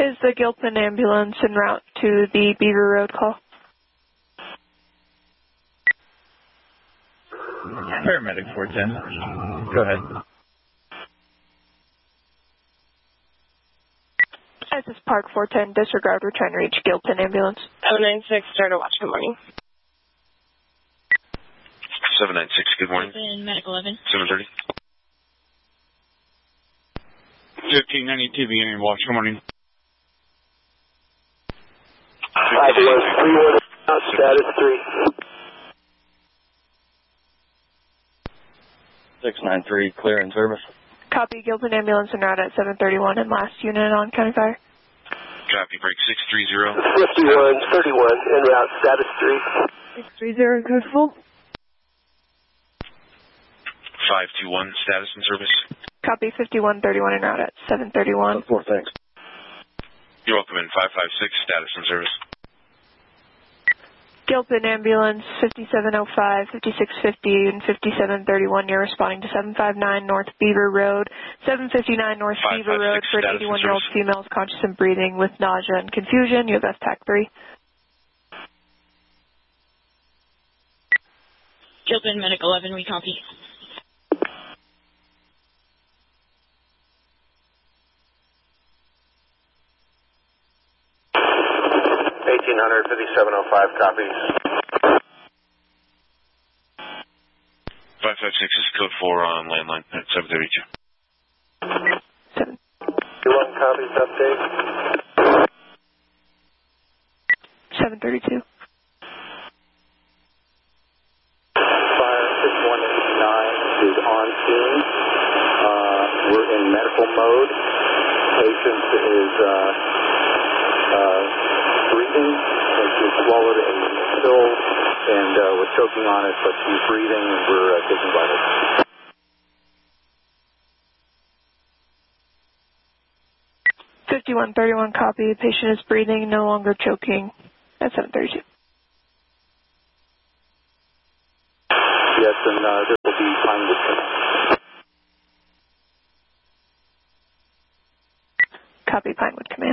Is the Gilpin ambulance en route to the Beaver Road call? Paramedic 410. Go ahead. This is Park 410, disregard, we're trying to reach Gilpin ambulance. 796, start a watch, good morning. 796, good morning. Gilpin, Medic 11. 730. 1592, beginning watch, good morning. 5131, status 3. 693, clear in service. Copy, Gilpin ambulance en route at 731 and last unit on county fire. Copy, break 630. 5131, en route, status 3. 630, code full. 521, status in service. Copy, 5131 en route at 731. 4, thanks. You're welcome in 556, status in service. Gilpin ambulance 5705, 5650, and 5731. You're responding to 759 North Beaver Road, 759 North Beaver Road for an 81-year-old female conscious and breathing with nausea and confusion. You have STAC 3. Gilpin, Medic 11, we copy. $1,800, 5705, copies. 556 is code 4 on landline at 732. 21 copies, update. 732. Fire 6189 is on scene. We're in medical mode. Patient is breathing, and she swallowed a pill and was choking on it, but she's breathing and we're taking vitals. $5131 copy. Patient is breathing, no longer choking at 732. Yes, and this will be Pinewood Command. Copy, Pinewood Command.